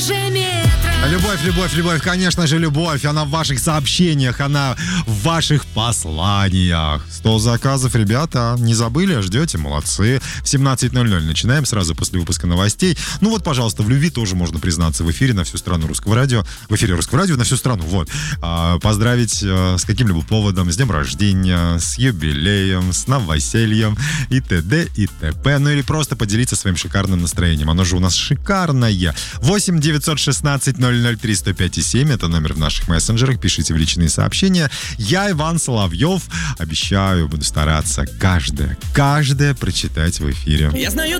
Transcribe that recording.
Любовь, любовь, любовь, конечно же, любовь. Она в ваших сообщениях, она в ваших посланиях. 100 заказов, ребята, не забыли, ждете, молодцы. В 17:00 начинаем, сразу после выпуска новостей. Ну вот, пожалуйста, в любви тоже можно признаться в эфире на всю страну русского радио. В эфире русского радио на всю страну, вот. Поздравить с каким-либо поводом, с днем рождения, с юбилеем, с новосельем и т.д. и т.п. Ну или просто поделиться своим шикарным настроением. Оно же у нас шикарное. 8 916 003 105 и 7. Это номер в наших мессенджерах. Пишите в личные сообщения. Я Иван Соловьев. Обещаю, буду стараться каждое прочитать в эфире. Я знаю